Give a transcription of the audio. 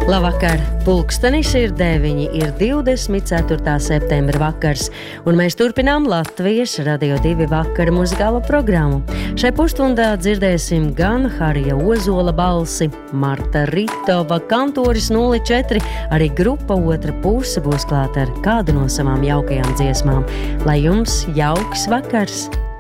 Labvakar! Pulkstenis ir 9, ir 24. septembra vakars, un mēs turpinām Latvijas Radio 2 vakara muzikālo programmu. Šai pusstundā dzirdēsim gan Harija Ozola balsi, Marta Ritova, Kantoris 04, arī grupa Otra puse būs klāta ar kādu no savām jaukajām dziesmām. Lai jums jauks vakars!